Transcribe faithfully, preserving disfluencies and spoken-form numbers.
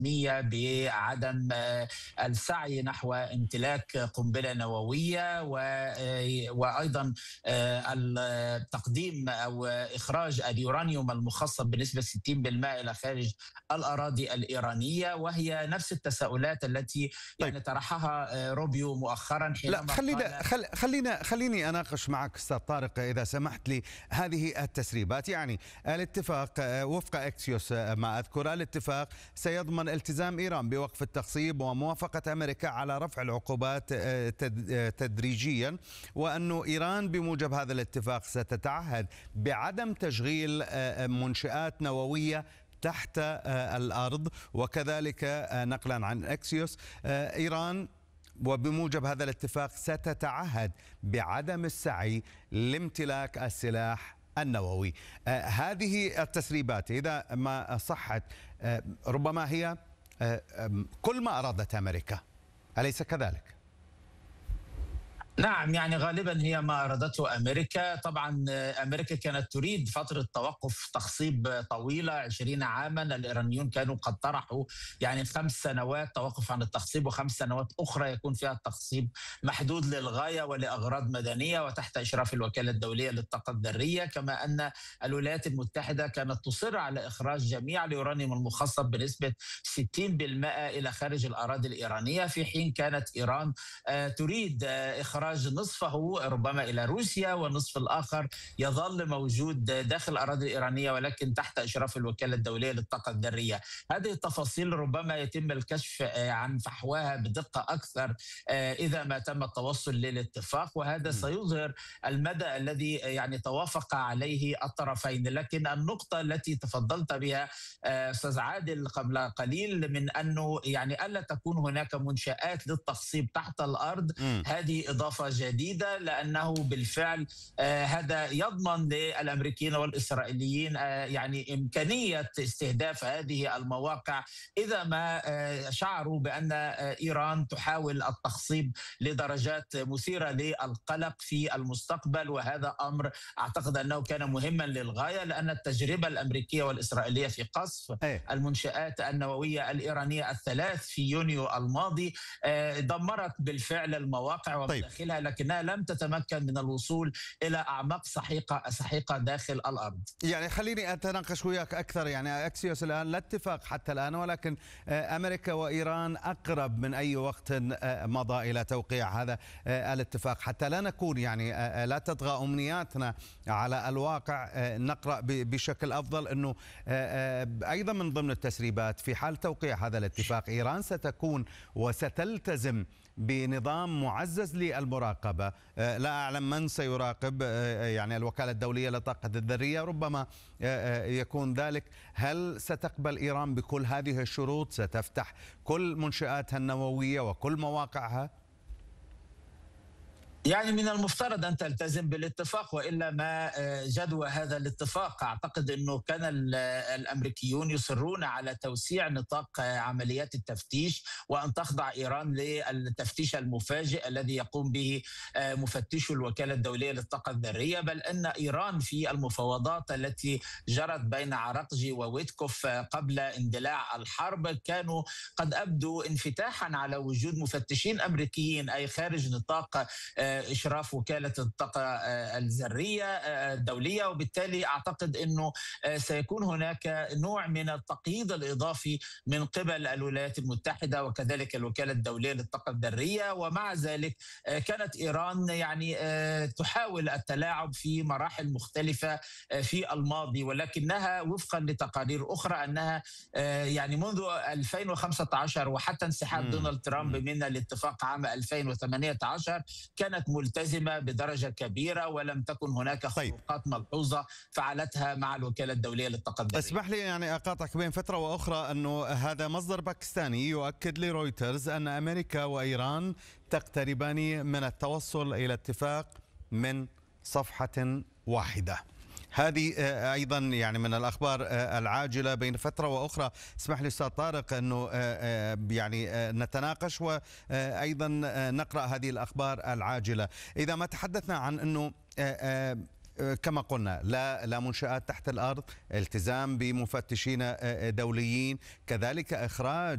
رسمية بعدم السعي نحو امتلاك قنبلة نووية، وأيضا التقديم أو إخراج اليورانيوم المخصب بنسبة ستين بالمئة إلى خارج الأراضي الإيرانية. وهي نفس التساؤلات التي طيب. يعني طرحها روبيو مؤخرا لا حينما خلينا قال. خل خلينا خليني اناقش معك استاذ طارق اذا سمحت لي هذه التسريبات. يعني الاتفاق وفق اكسيوس ما اذكر، الاتفاق سيضمن التزام ايران بوقف التخصيب وموافقه امريكا على رفع العقوبات تدريجيا، وانه ايران بموجب هذا الاتفاق ستتعهد بعدم تشغيل منشآت نوويه تحت الارض. وكذلك نقلا عن اكسيوس ايران وبموجب هذا الاتفاق ستتعهد بعدم السعي لامتلاك السلاح النووي. آه هذه التسريبات إذا ما صحت آه ربما هي آه كل ما أرادت أمريكا، أليس كذلك؟ نعم، يعني غالبا هي ما أرادته أمريكا. طبعا أمريكا كانت تريد فترة توقف تخصيب طويلة عشرين عاما. الإيرانيون كانوا قد طرحوا يعني خمس سنوات توقف عن التخصيب، وخمس سنوات أخرى يكون فيها التخصيب محدود للغاية ولأغراض مدنية وتحت إشراف الوكالة الدولية للطاقة الذرية. كما أن الولايات المتحدة كانت تصر على إخراج جميع اليورانيوم المخصب بنسبة ستين بالمئة إلى خارج الأراضي الإيرانية، في حين كانت إيران تريد إخراج نصفه ربما إلى روسيا، والنصف الآخر يظل موجود داخل الأراضي الإيرانية ولكن تحت إشراف الوكالة الدولية للطاقة الذرية. هذه التفاصيل ربما يتم الكشف عن فحواها بدقة أكثر إذا ما تم التوصل للاتفاق، وهذا سيظهر المدى الذي يعني توافق عليه الطرفين. لكن النقطة التي تفضلت بها أستاذ عادل قبل قليل من أنه يعني ألا تكون هناك منشآت للتخصيب تحت الأرض، م. هذه إضافة جديدة، لأنه بالفعل آه هذا يضمن للأمريكيين والإسرائيليين آه يعني إمكانية استهداف هذه المواقع إذا ما آه شعروا بأن آه إيران تحاول التخصيب لدرجات مثيرة للقلق في المستقبل. وهذا أمر أعتقد أنه كان مهما للغاية، لأن التجربة الأمريكية والإسرائيلية في قصف المنشآت النووية الإيرانية الثلاث في يونيو الماضي آه دمرت بالفعل المواقع ومداخلها، لكنها لم تتمكن من الوصول إلى أعماق سحيقة سحيقة داخل الأرض. يعني خليني أتناقش وياك أكثر. يعني أكسيوس الآن لا اتفاق حتى الآن، ولكن أمريكا وإيران أقرب من أي وقت مضى إلى توقيع هذا الاتفاق. حتى لا نكون يعني لا تطغى أمنياتنا على الواقع، نقرأ بشكل أفضل أنه أيضا من ضمن التسريبات في حال توقيع هذا الاتفاق إيران ستكون وستلتزم بنظام معزز للمراقبة. لا أعلم من سيراقب، يعني الوكالة الدولية للطاقة الذرية ربما يكون ذلك. هل ستقبل إيران بكل هذه الشروط؟ ستفتح كل منشآتها النووية وكل مواقعها؟ يعني من المفترض أن تلتزم بالاتفاق، وإلا ما جدوى هذا الاتفاق. أعتقد أنه كان الأمريكيون يصرون على توسيع نطاق عمليات التفتيش، وأن تخضع إيران للتفتيش المفاجئ الذي يقوم به مفتشو الوكالة الدولية للطاقة الذرية. بل أن إيران في المفاوضات التي جرت بين عراقجي وويتكوف قبل اندلاع الحرب كانوا قد أبدوا انفتاحا على وجود مفتشين أمريكيين، أي خارج نطاق إشراف وكالة الطاقة الذرية الدولية. وبالتالي أعتقد أنه سيكون هناك نوع من التقييد الإضافي من قبل الولايات المتحدة وكذلك الوكالة الدولية للطاقة الذرية. ومع ذلك كانت إيران يعني تحاول التلاعب في مراحل مختلفة في الماضي، ولكنها وفقا لتقارير أخرى أنها يعني منذ ألفين وخمسة عشر وحتى انسحاب دونالد ترامب من الاتفاق عام ألفين وثمانية عشر كانت ملتزمة بدرجة كبيرة، ولم تكن هناك خروقات ملحوظة فعلتها مع الوكالة الدولية للطاقة الذرية. اسمح لي يعني أقاطعك بين فترة وأخرى أنه هذا مصدر باكستاني يؤكد لرويترز أن أمريكا وإيران تقتربان من التوصل إلى اتفاق من صفحة واحدة. هذه أيضا يعني من الأخبار العاجلة بين فترة وأخرى. اسمح لي أستاذ طارق أنه يعني نتناقش وأيضا نقرأ هذه الأخبار العاجلة. إذا ما تحدثنا عن أنه كما قلنا لا لا منشآت تحت الأرض، التزام بمفتشين دوليين، كذلك إخراج